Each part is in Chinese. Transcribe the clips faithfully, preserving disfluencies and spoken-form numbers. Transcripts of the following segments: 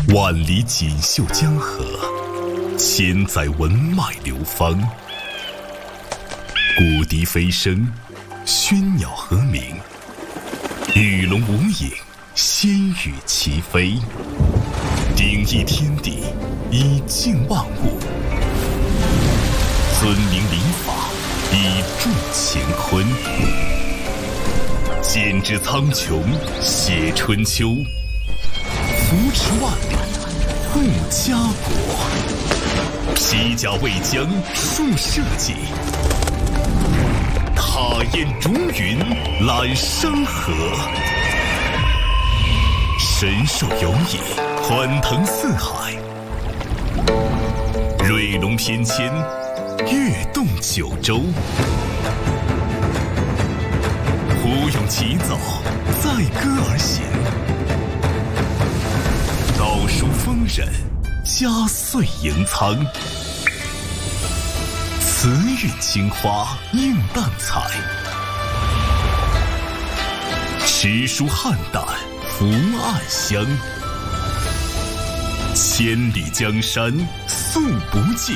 万里锦绣江河，千载文脉流芳。古笛飞声，喧鸟和鸣，与龙无影，仙羽齐飞。鼎益天地，以静万物；尊明礼法，以助乾坤。剪纸苍穹，写春秋；扶持万里，护家国。披甲为将，树社稷；踏烟逐云，揽山河。神兽游弋，欢腾四海；瑞龙翩跹，跃动九州。胡咏起早，载歌而行；倒数丰稔，佳岁迎苍。慈韵青花映淡彩，诗书汉旦福暗香。千里江山素不尽，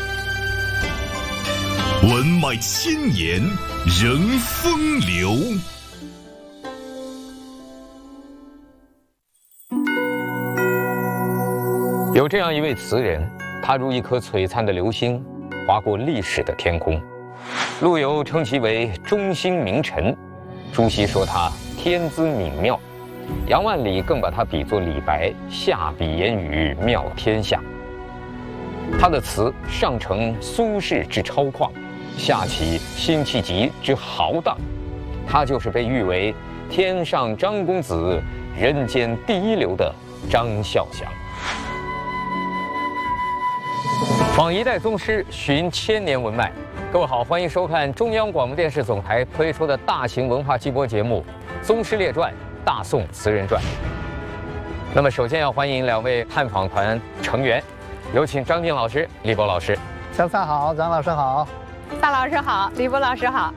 文脉千年仍风流。 有这样一位词人，他如一颗璀璨的流星，划过历史的天空。陆游称其为中兴名臣，朱熹说他天资敏妙，杨万里更把他比作李白，下笔言语妙天下。他的词上承苏轼之超旷，下启辛弃疾之豪荡，他就是被誉为天上张公子，人间第一流的张孝祥。访一代宗师，寻千年文脉。各位好，欢迎收看中央广播电视总台推出的大型文化季播节目《宗师列传·大宋词人传》。那么，首先要欢迎两位探访团成员，有请张静老师、李博老师。 小蔡好，张老师好， 大老师好，李博老师好。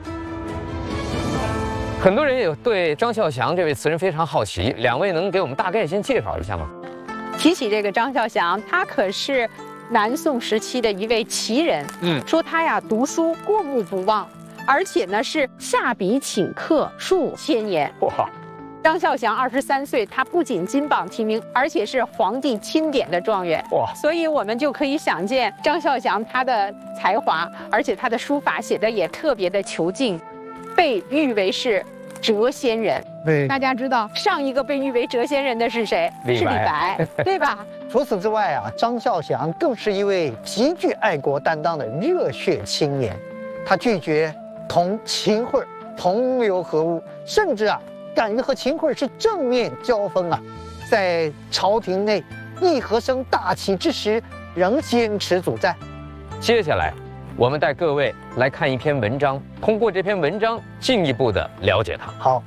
很多人也对张孝祥这位词人非常好奇，两位能给我们大概先介绍一下吗？ 提起这个张孝祥，他可是南宋时期的一位奇人，嗯，说他呀读书过目不忘，而且呢是下笔请客数千年。 哇！ 张孝祥二十三岁，他不仅金榜题名，而且是皇帝钦点的状元。哇！所以我们就可以想见张孝祥他的才华，而且他的书法写的也特别的遒劲，被誉为是谪仙人。 对， 大家知道上一个被誉为谪仙人的是谁？ 李白， 是李白，对吧？ 除此之外啊，张孝祥更是一位极具爱国担当的热血青年。他拒绝同秦桧同流合污，甚至啊，敢于和秦桧是正面交锋啊。在朝廷内议和声大起之时，仍坚持主战。 接下来，我们带各位来看一篇文章，通过这篇文章进一步的了解他。 好。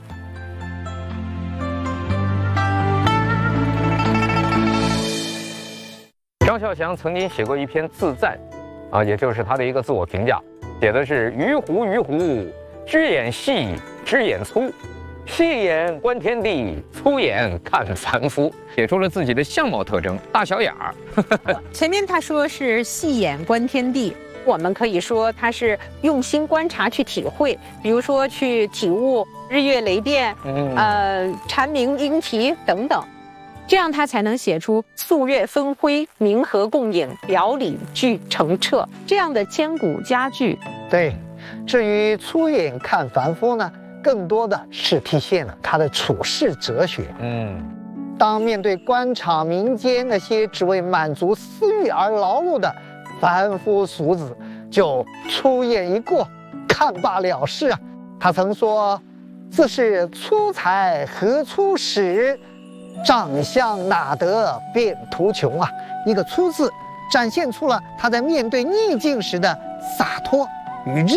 张孝祥曾经写过一篇自赞，啊，也就是他的一个自我评价，写的是鱼湖鱼湖，只眼细，只眼粗，细眼观天地，粗眼看凡夫，写出了自己的相貌特征，大小眼儿。 前面他说是细眼观天地，我们可以说他是用心观察去体会，比如说去体悟日月雷电，嗯、呃，蝉鸣莺啼等等。这样他才能写出素月分辉，明和共影，表里俱澄澈这样的千古佳句。 对，至于粗眼看凡夫呢，更多的是体现了他的处世哲学。嗯，当面对官场民间那些只为满足私欲而劳碌的凡夫俗子，就粗眼一过，看罢了事啊。他曾说：“自是粗才何出使？长相哪得便途穷啊！”一个粗字，展现出了他在面对逆境时的洒脱与韧。